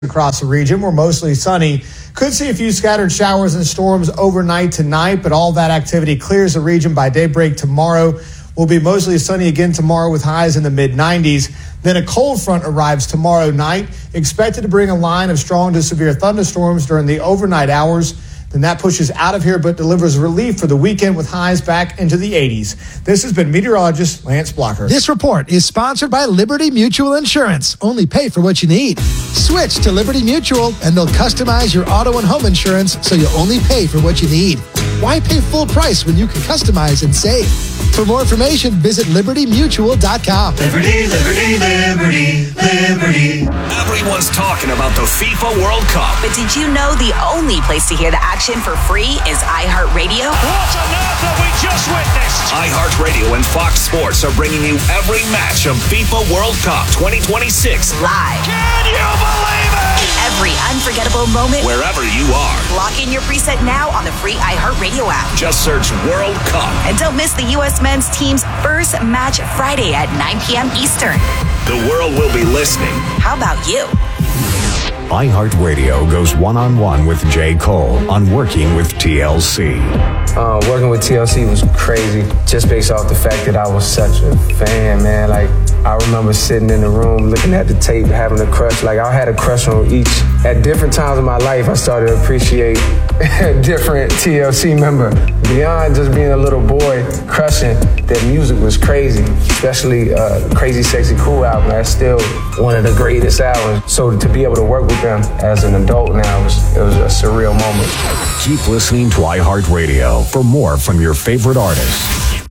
across the region. We're mostly sunny. Could see a few scattered showers and storms overnight tonight, but all that activity clears the region by daybreak tomorrow. Will be mostly sunny again tomorrow with highs in the mid-90s. Then a cold front arrives tomorrow night, expected to bring a line of strong to severe thunderstorms during the overnight hours. Then that pushes out of here but delivers relief for the weekend with highs back into the 80s. This has been meteorologist Lance Blocker. This report is sponsored by Liberty Mutual Insurance. Only pay for what you need. Switch to Liberty Mutual and they'll customize your auto and home insurance so you only pay for what you need. Why pay full price when you can customize and save? For more information, visit libertymutual.com. Liberty, liberty, liberty, liberty. Everyone's talking about the FIFA World Cup. But did you know the only place to hear the action for free is iHeartRadio? What on earth have we just witnessed? iHeartRadio and Fox Sports are bringing you every match of FIFA World Cup 2026 live. Can you believe it? Every unforgettable moment. Wherever you are. Lock in your preset now on the free iHeartRadio app. Just search World Cup. And don't miss the U.S. men's team's first match Friday at 9 p.m. Eastern. The world will be listening. How about you? iHeartRadio goes one-on-one with J. Cole on Working with TLC. Working with TLC was crazy, just based off the fact that I was such a fan, man. Like, I remember sitting in the room, looking at the tape, having a crush. Like, I had a crush on each. At different times in my life, I started to appreciate a different TLC member. Beyond just being a little boy crushing, their music was crazy, especially Crazy Sexy Cool album. That's still one of the greatest albums. So to be able to work with them as an adult now, it was a surreal moment. Keep listening to iHeartRadio for more from your favorite artists.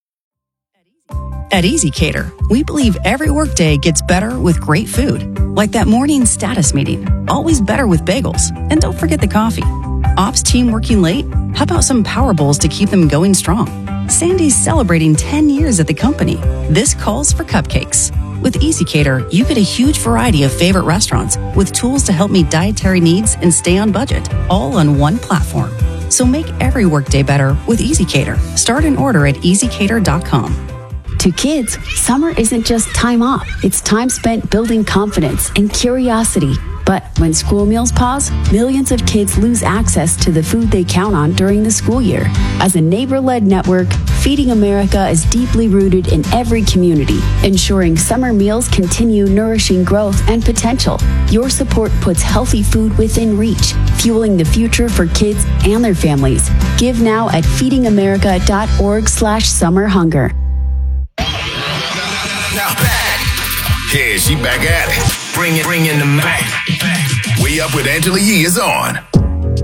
At Easy Cater, we believe every workday gets better with great food. Like that morning status meeting, always better with bagels. And don't forget the coffee. Ops team working late? How about some Power Bowls to keep them going strong? Sandy's celebrating 10 years at the company. This calls for cupcakes. With Easy Cater, you get a huge variety of favorite restaurants with tools to help meet dietary needs and stay on budget, all on one platform. So make every workday better with Easy Cater. Start an order at easycater.com. To kids, summer isn't just time off. It's time spent building confidence and curiosity. But when school meals pause, millions of kids lose access to the food they count on during the school year. As a neighbor-led network, Feeding America is deeply rooted in every community, ensuring summer meals continue nourishing growth and potential. Your support puts healthy food within reach, fueling the future for kids and their families. Give now at feedingamerica.org/summerhunger. Now back. Yeah, she back at it. Bring in the Mac. We Up with Angela Yee is on.